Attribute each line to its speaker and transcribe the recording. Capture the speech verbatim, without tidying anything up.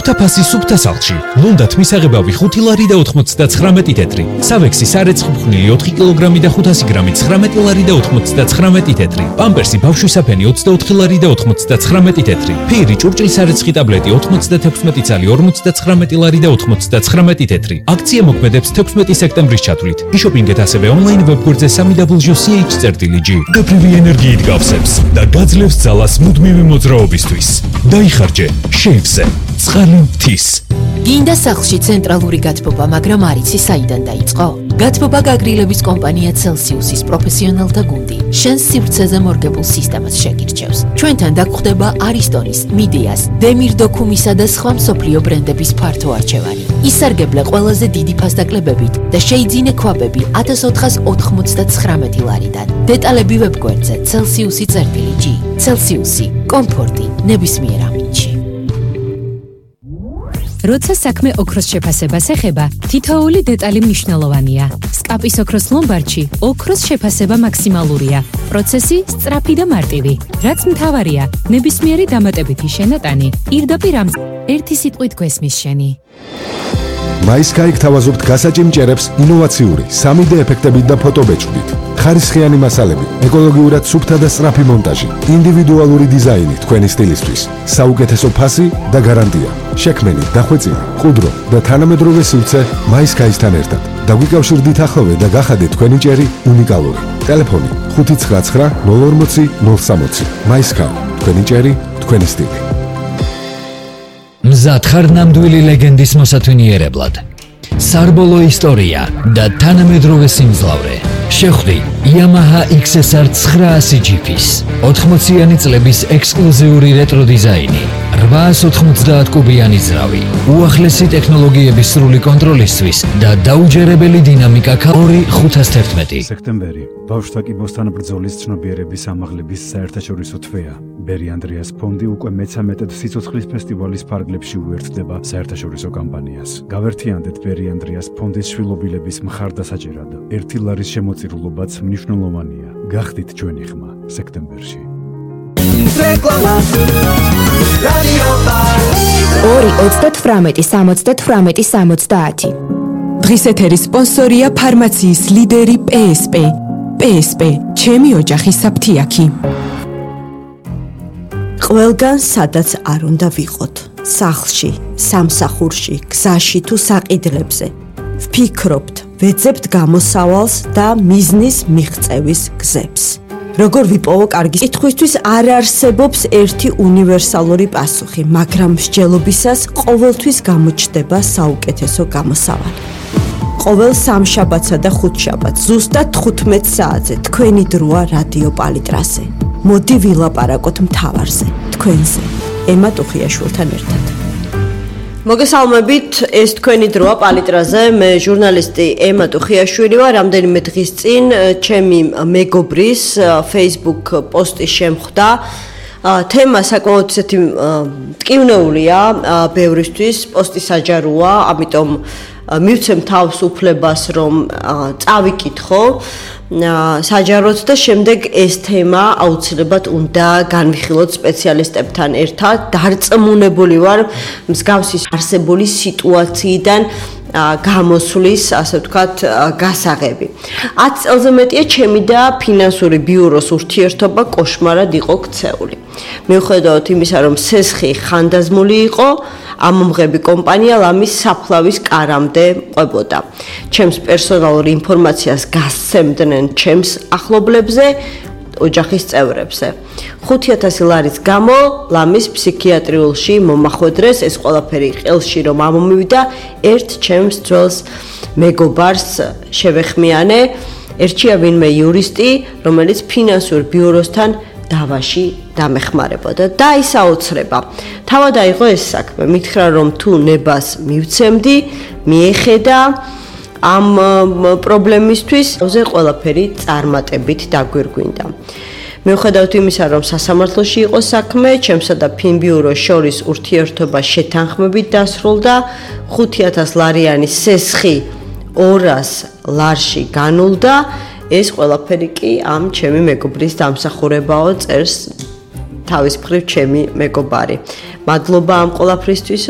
Speaker 1: სუფთა ფასი სუფთა სახლში. ლუნდათ მისაღებავი ხუთი ლარი და ოთხმოცდათხრამეტი თეთრი. სავექსი სარეცხი ფხვნილი ოთხი კილოგრამი და ხუთასი გრამი ცხრამეტი ლარი და ოთხმოცდათხრამეტი თეთრი. პამპერსი ბავშვის საფენი ოცდაოთხი ლარი და ოთხმოცდათხრამეტი თეთრი. ფეირი ჭურჭლის სარეცხი ტაბლეტი ოცდაექვსი წალი ორმოცდათხრამეტი ლარი და ოთხმოცდათხრამეტი თეთრი. აქცია მოქმედებს თექვსმეტი სექტემბრის ჩათვლით. იშოპინგეთ ასევე ონლაინ ვებგვერდზე სამი დაბლიუ სი ეიჩ წერტილი ჯი. გაფრინდი ენერგიით გავსებს და გაძლევს ძალას მუდმივი მოძრაობისთვის. დაიხარჯე შეივზე ცხალი მთის.
Speaker 2: გინდა სახლში ცენტრალური გათბობა, მაგრამ არ იცი საიდან დაიწყო? გათბობა გაგრილების კომპანია Celsius-ის პროფესიონალთა გუნდი შენს სივრცეზე მორგებულ სისტემას შეგირჩევს. ჩვენთან დაგხვდება არისტონის, მიდეას, დემირ დოქუმისა და სხვა მსოფლიო ბრენდების ფართო არჩევანი. ისარგებლე ყველაზე დიდი ფასდაკლებებით და შეიძინე ქვაბები ათას ოთხას ოთხმოცდათხრამეტი ლარიდან. დეტალები ვებგვერდზე Celsius-ი წერტილი ჯი. Celsius-ი კომფორტი ნებისმიერ ამინდში.
Speaker 3: როცა საქმე ოქროს შეფასებას ეხება, თითოეული დეტალი მნიშვნელოვანია. სკაპის ოქროს ლომბარდში ოქროს შეფასება მაქსიმალურია. პროცესი სწრაფი და მარტივი. რაც მთავარია, ნებისმიერი დამატებითი შენატანი პირდაპირ ამ ერთი სიტყვით გვესმის შენი.
Speaker 4: MySky გთავაზობთ გასაჭიმჭერებს ინოვაციური სამი დე ეფექტებით და ფოტობეჭდით. ხარისხიანი მასალები, ეკოლოგიურად სუფთა და სწრაფი მონტაჟი, ინდივიდუალური დიზაინი თქვენი სტილისთვის, საუკეთესო ფასი და გარანტია. შექმენი, დახვეწილი, ყუდრო და თანამედროვე სივრცე MySky-სთან ერთად. დაგვიკავშირდით ახლოვე და გახადეთ თქვენი ჭერი უნიკალური. ტელეფონი ხუთი ცხრა ცხრა ნულ ორმოცი ნულ სამოცი. MySky, თქვენი ჭერი, თქვენი სტილი.
Speaker 5: მზად ხარ ნამდვილი ლეგენდის მოსათვინიერებლად. სარბოლო ისტორია და თანამედროვე სიმძლავრე. შეხვდი Yamaha ექს ეს არ ცხრაასი ჯიფის ოთხმოციანი წლების ექსკლუზიური რეტრო დიზაინი, რვაას ოთხმოცდაათ კუბიანი ძრავი, უახლესი ტექნოლოგიების სრული კონტროლისთვის და დაუჯერებელი დინამიკა ორი ხუთას თერთმეტი.
Speaker 6: სექტემბერი ბავშვთა კიბოსთან ბრძოლის ცნობიერების ამაღლების საერთაშორისო თვეა. ბერი ანდრიას ფონდი უკვე მეცამეტედ სიცოცხლის ფესტივალის ფარგლებში უერთდება საერთაშორისო კამპანიას. გავერთიანდეთ ბერი ანდრიას ფონდის შვილობილების მხარდასაჭერად. ერთი ლარის შემოწირულობაც მნიშვნელოვანია. გახდით ჩვენი ხმა სექტემბერში.
Speaker 7: ორი ოცდათვრამეტი სამოცდათვრამეტი სამოცდაათი.
Speaker 8: დღის ეთერის სპონსორია ფარმაციის ლიდერი პი ეს პი. პი ეს პი, ჩემი ოჯახის საფთიაქი.
Speaker 9: ყველგან სადაც არ უნდა ვიყოთ, სახლში, სამსახურში, გზაში თუ საყიდლებზე. ვფიქრობთ, ვეძებთ გამოსავალს და მიზნის მიღწევის გზებს. როგორ ვიპოვო კარგი კითხვისთვის არ არსებობს ერთი უნივერსალური პასუხი, მაგრამ მსჯელობისას ყოველთვის გამოჩნდება საუკეთესო გამოსავალი. ყოველ სამშაბათსა და ხუთშაბათს ზუსტად თხუთმეტ საათზე თქვენი დროა რადიო პალიტრაზე. მოდი ვილაპარაკოთ მთავარზე, თქვენზე, ემა ტუხიაშვილთან ერთად. მოგესალმებით, ეს თქვენი დროა პალიტრაზე, მე ჟურნალისტი ემა ტუხიაშვილი ვარ. რამდენიმე დღის წინ ჩემი მეგობრის Facebook პოსტი შემხვდა. თემა საკმაოდ ისეთი მტკივნეულია ბევრისთვის, პოსტი საჯაროა, ამიტომ მივცემ თავს უფლებას, რომ წავიკითხო საჯაროდ და შემდეგ ეს თემა აუცილებლად უნდა განვიხილოთ სპეციალისტებთან ერთად. დარწმუნებული ვარ მსგავსი არსებული სიტუაციიდან გამოსვლის, ასე ვთქვათ, გასაღები. ათი წელზე მეტია ჩემი და ფინანსური ბიუროს ურთიერთობა კოშმარად იყო ქცეული. მიუხედავად იმისა, რომ სესხი ხანდაზმული იყო, ამომღები კომპანია ლამის საფლავის კარამდე ყვებოდა. ჩემს პერსონალურ ინფორმაციას გასცემდნენ ჩემს ახლობლებზე, ოჯახის წევრებზე. ხუთი ათასი ლარის გამო ლამის ფსიქიატრიულში მომახვედრეს, ეს ყველაფერი ყელში რომ ამომივიდა, ერთ ჩემს ძველს მეგობარს შევეხმიანე, ერჩია ვინმე იურისტი, რომელიც ფინანსურ ბიუროსთან დავაში დამეხმარებოდა და ის აოცრება. თავად აიღო ეს საქმე, მითხრა რომ თუ ნებას მივცემდი, მიეხედა ამ პრობლემისთვის, ზე ყველაფერი წარმატებით დაგვირგვინდა. მიუხედავად იმისა, რომ სასამართლოში იყო საქმე, ჩემსა და ფინბიუროს შორის ურთიერთობა შეთანხმებით დასრულდა, ხუთი ათას ლარიანი სესხი ორას ლარში განულდა. ეს ყველაფერი კი ამ ჩემი მეგობრის დამსახურებაო, წერს თავის მხრივ ჩემი მეგობარი. მადლობა ამ ყველაფრისთვის,